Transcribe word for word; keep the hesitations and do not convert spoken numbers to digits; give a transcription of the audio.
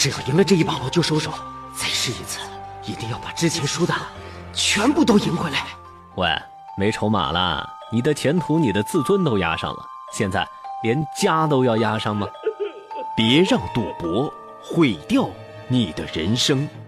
只要赢了这一把我就收手，再试一次，一定要把之前输的全部都赢回来。 喂，没筹码了，你的前途你的自尊都压上了，现在连家都要压上吗？ 别让赌博毁掉你的人生。